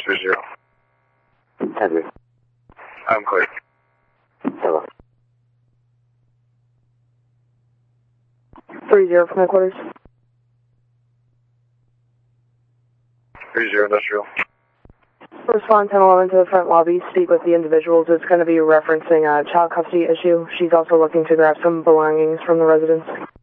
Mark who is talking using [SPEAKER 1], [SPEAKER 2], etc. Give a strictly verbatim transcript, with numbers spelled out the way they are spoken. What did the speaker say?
[SPEAKER 1] three zero.
[SPEAKER 2] Henry.
[SPEAKER 1] I'm clear.
[SPEAKER 2] Hello.
[SPEAKER 3] three zero from headquarters.
[SPEAKER 1] three zero industrial.
[SPEAKER 3] Respond ten eleven to the front lobby, speak with the individuals. It's going to be referencing a child custody issue. She's also looking to grab some belongings from the residence.